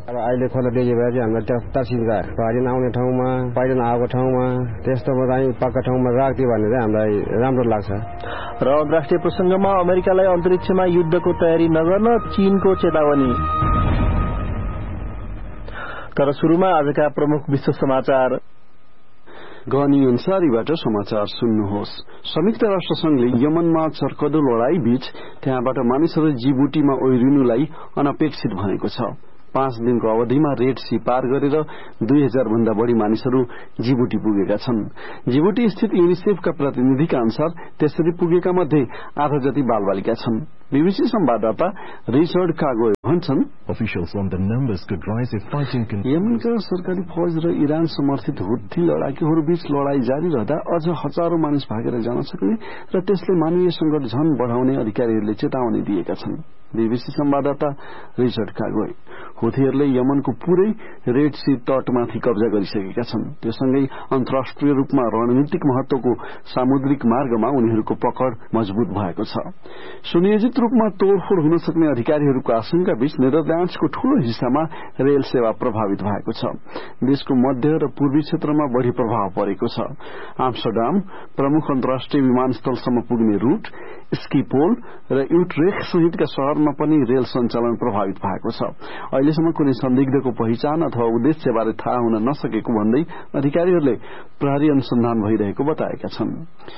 अब अहिले खोला बेजे भए चाहिँ हामीलाई तर्सिँदा पानी नआउने ठाउँमा पहिरो नआएको ठाउँमा त्यस्तोमा चाहिँ पक्का ठाउँमा राख्दियो भने चाहिँ हामीलाई राम्रो लाग्छ। र अन्तर्राष्ट्रिय प्रसंगमा अमेरिकालाई अन्तरिक्षमा युद्धको तयारी नगर्न चीनको चेतावनी। तर सुरुमा आजका प्रमुख विश्व समाचार। गनी अन्सारीबाट समाचार सुन्नुहोस्। संयुक्त राष्ट्र संघले यमनमा चर्कदो लडाई बीच त्यहाँबाट मानिसहरू जिबुटीमा ओह्रिनुलाई अनपेक्षित भनेको छ। 5 दिनको अवधिमा रेड सी पार गरेर 2000 भन्दा बढ़ी मानिसहरू जिबुटी पुगेका छन्। जिबुटी स्थित युनिसेफका प्रतिनिधिका अनुसार त्यसरी पुगेका मध्ये आधा जति बालबालिका छन्। बीबीसी संवाददाता रिचर्ड कागो भन्छन्, यमनका सरकारी फौज र इरान समर्थित हुत्ती लडाकुहरू बीच लडाई जारी रहँदा अझ हजारौं मानिस भागेर जान सक्ने र त्यसले मानवीय संकट झन बढ़ाउने अधिकारीहरूले चेतावनी दिएका छन्। बीबीसी संवाददाता रिचर्ड कागो, हुथीहरूले यमनको पूरै रेड सी तटमाथि कब्जा गरिसकेका छन्। त्यससँगै अन्तर्राष्ट्रिय रूपमा रणनीतिक महत्वको सामुद्रिक मार्गमा उनीहरूको पकड़ मजबूत भएको छ। सुनियोजित रूपमा तोडफोड हुन सक्ने अधिकारीहरूको आशंका बीच नेदरल्याण्ड्सको ठूलो हिस्सामा रेल सेवा प्रभावित भएको छ। देशको मध्य र पूर्वी क्षेत्रमा बढ़ी प्रभाव परेको छ। आम्स्टरडाम प्रमुख अन्तर्राष्ट्रिय विमानस्थलसम्म पुग्ने रूट, स्किपोल र युटरेख सहितका शहरमा पनि रेल सञ्चालन प्रभावित भएको छ। अहिलेसम्म कुनै संदिग्धको पहिचान अथवा उद्देश्यबारे थाहा हुन नसकेको भन्दै अधिकारीहरूले प्रहरी अनुसन्धान भइरहेको बताएका छन्।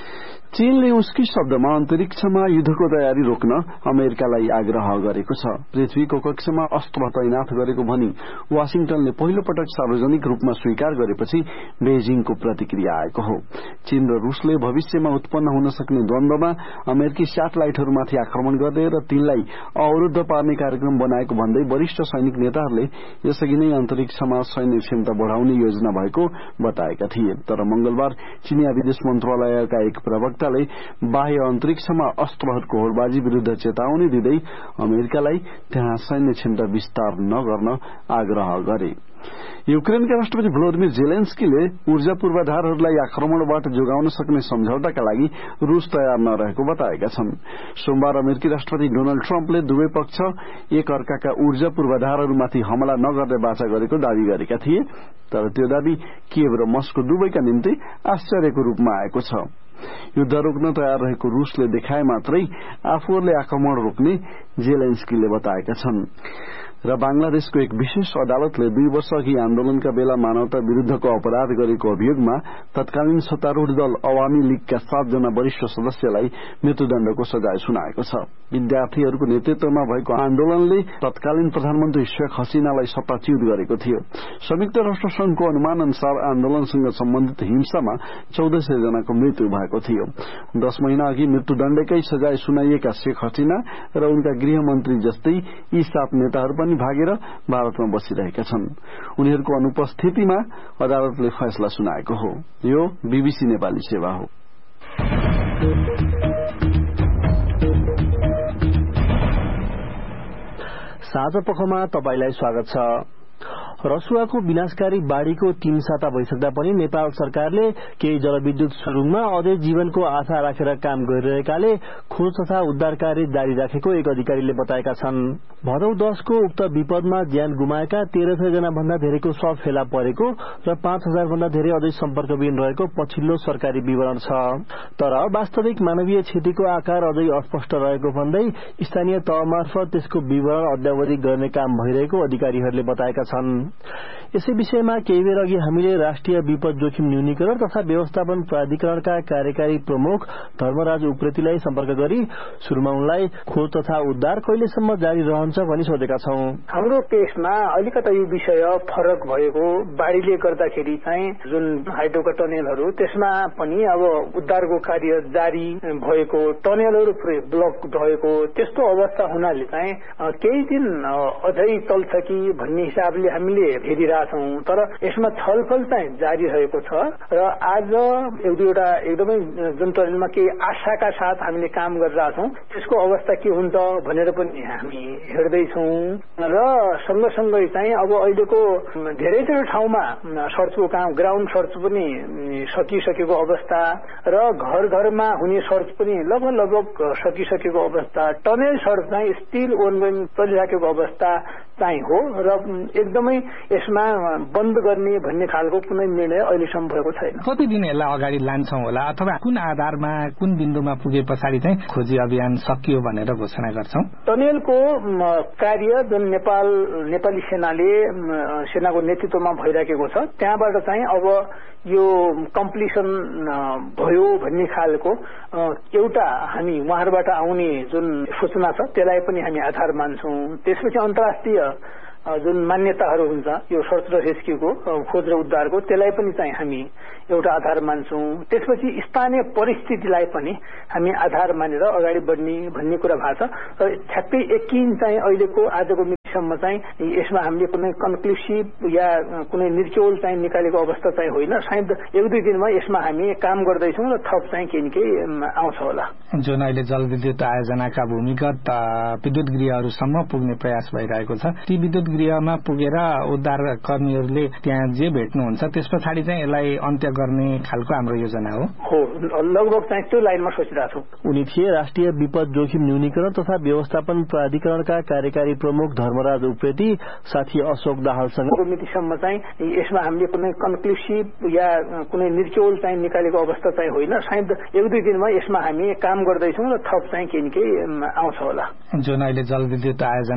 चीनले उसकी शब्दमा अन्तरिक्षमा युद्धको तयारी रोक्न अमेरिकालाई आग्रह गरेको छ। पृथ्वीको कक्षमा अस्त्र तैनाथ गरेको भनी वाशिंगटनले पहिलो पटक सार्वजनिक रूपमा स्वीकार गरेपछि बेजिङको प्रतिक्रिया आएको हो। चीन र रूसले भविष्यमा उत्पन्न हुन सक्ने द्वन्द्वमा अमेरिकी स्याटेलाइटहरूमाथि आक्रमण गर्ने र तिनलाई अवरुद्ध पार्ने कार्यक्रम बनाएको भन्दै वरिष्ठ सैनिक नेताहरूले यसअघि नै अन्तरिक्षमा सैन्य क्षमता बढ़ाउने योजना भएको बताएका थिए। तर मंगलबार चीनिया विदेश मन्त्रालयका एक प्रवक्ता बाह्य अन्तरिक्षमा अस्त्रहरूको होडबाजी विरूद्ध चेतावनी दिँदै अमेरिकालाई त्यहाँ सैन्य क्षमता विस्तार नगर्न आग्रह गरे। युक्रेनका राष्ट्रपति भ्लोदिमिर जेलेन्स्कीले ऊर्जा पूर्वाधारहरूलाई आक्रमणबाट जोगाउन सक्ने सम्झौताका लागि रूस तयार नरहेको बताएका छन्। सोमबार अमेरिकी राष्ट्रपति डोनाल्ड ट्रम्पले दुवै पक्ष एक अर्काका ऊर्जा पूर्वाधारहरूमाथि हमला नगर्ने वाचा गरेको दावी गरेका थिए। तर त्यो दावी किएभ र मस्को दुवैका निम्ति आश्चर्यको रूपमा आएको छ। युद्ध रोक्न तयार रहेको रूसले देखाए मात्रै आफूहरूले आक्रमण रोक्ने जेलेन्स्कीले बताएका छन्। र बांग्लादेशको एक विशेष अदालतले 2 वर्ष अघि आन्दोलनका बेला मानवता विरूद्धको अपराध गरेको अभियोगमा तत्कालीन सत्तारूढ़ दल अवामी लीगका 7 जना वरिष्ठ सदस्यलाई मृत्युदण्डको सजाय सुनाएको छ। विद्यार्थीहरूको नेतृत्वमा भएको आन्दोलनले तत्कालीन प्रधानमन्त्री शेख हसीनालाई सत्ताच्युत गरेको थियो। संयुक्त राष्ट्र संघको अनुमान अनुसार आन्दोलनसँग सम्बन्धित हिंसामा 1400 जनाको मृत्यु भएको थियो। 10 महिना अघि मृत्युदण्डकै सजाय सुनाइएका शेख हसीना र उनका गृहमन्त्री जस्तै यी 7 नेताहरू पनि भागेर भारतमा बसिरहेका छन्। उनीहरूको अनुपस्थितिमा अदालतले फैसला सुनाएको हो। यो बीबीसी नेपाली सेवा हो। साझा पखमा तपाईलाई स्वागत छ। रसुवाको विनाशकारी बाढ़ीको 3 साता भइसक्दा पनि नेपाल सरकारले केही जलविद्युत सुरुङमा अझै जीवनको आशा राखेर काम गरिरहेकाले खोज तथा उद्धार कार्य जारी राखेको एक अधिकारीले बताएका छन्। भदौ 10 को उक्त विपदमा ज्यान गुमाएका 1300 जना भन्दा धेरैको शव फेला परेको र 5000 भन्दा धेरै अझै सम्पर्कविहीन रहेको पछिल्लो सरकारी विवरण छ। तर वास्तविक मानवीय क्षतिको आकार अझै अस्पष्ट रहेको भन्दै स्थानीय तहमार्फत त्यसको विवरण अद्यावधि गर्ने काम भइरहेको अधिकारीहरूले बताएका छन्। यसै विषयमा केही बेर अघि हामीले राष्ट्रिय विपद जोखिम न्यूनीकरण तथा व्यवस्थापन प्राधिकरणका कार्यकारी प्रमुख धर्मराज उप्रेतीलाई सम्पर्क गरी सुरुमा उनलाई खोज तथा उद्धार कहिलेसम्म जारी रहन्छ भनी सोधेका छौं। हाम्रो केसमा अलिकता यो विषय फरक भएको, बाढ़ीले गर्दाखेरि चाहिँ जुन हाइड्रोका टनेलहरू त्यसमा पनि अब उद्धारको कार्य जारी भएको, टनेलहरू ब्लक भएको त्यस्तो अवस्था हुनाले चाहिँ केही दिन अझै चल्छ कि भन्ने हिसाबले हामीले हेरिरहेछौं। तर यसमा छलफल चाहिँ जारी रहेको छ र आज एउटा एकदमै जुन टनेलमा केही आशाका साथ हामीले काम गरिरहेछौं त्यसको अवस्था के हुन्छ भनेर पनि हामी हेर्दैछौं। र सँगसँगै चाहिँ अब अहिलेको धेरैजसो ठाउँमा सर्चको काम, ग्राउन्ड सर्च पनि सकिसकेको अवस्था र घर घरमा हुने सर्च पनि लगभग सकिसकेको अवस्था, टनेल सर्च चाहिँ स्टिल ओनगोइङ चलिरहेको अवस्था चाहिँ हो र एकदमै यसमा बन्द गर्ने भन्ने खालको कुनै निर्णय अहिलेसम्म भएको छैन। कति दिन यसलाई अगाडि लान्छौं होला अथवा कुन आधारमा कुन बिन्दुमा पुगे पछाडि चाहिँ खोजी अभियान सकियो भनेर घोषणा गर्छौं? टनेलको कार्य जुन नेपाली सेनाको नेतृत्वमा भइराखेको छ त्यहाँबाट चाहिँ अब यो कम्प्लिसन भयो भन्ने खालको एउटा हामी उहाँहरूबाट आउने जुन सूचना छ त्यसलाई पनि हामी आधार मान्छौं। त्यसपछि अन्तर्राष्ट्रिय जुन मान्यताहरू हुन्छ यो सर्च र रेस्क्युको खोज र उद्धारको त्यसलाई पनि चाहिँ हामी एउटा आधार मान्छौं। त्यसपछि स्थानीय परिस्थितिलाई पनि हामी आधार मानेर अगाडि बढ्ने भन्ने कुरा भएको छ र ठ्याक्कै यकिन चाहिँ अहिलेको आजको मितिसम्म चाहिँ यसमा हामीले कुनै कन्क्लुसिभ या कुनै निर्चोल चाहिँ निकालेको अवस्था चाहिँ होइन। सायद एक दुई दिनमा यसमा हामी काम गर्दैछौं र थप चाहिँ केही न केही आउँछ होला। जुन अहिले जलविद्युत आयोजनाका भूमिगत विद्युत गृहहरूसम्म पुग्ने प्रयास भइरहेको छ ती विद्युत गृहमा पुगेर उद्धार कर्मीहरूले त्यहाँ जे भेट्नुहुन्छ त्यस पछाडि चाहिँ यसलाई अन्त्य गर्ने खालको हाम्रो योजना हो। लगभग चाहिँ त्यो लाइनमा सोचिरहेको छौं। उनी थिए राष्ट्रिय विपद जोखिम न्यूनीकरण तथा व्यवस्थापन प्राधिकरणका कार्यकारी प्रमुख धर्मराज उप्रेती साथी अशोक दाहालसँग। मितिसम्म चाहिँ यसमा हामीले कुनै कन्क्लुसिभ या कुनै निर्चोल चाहिँ निकालेको अवस्था चाहिँ होइन। सायद एक दुई दिनमा यसमा हामी काम गर्दैछौं र थप चाहिँ केही न केही आउँछ होला। जुन अहिले जलविद्युत आयोजना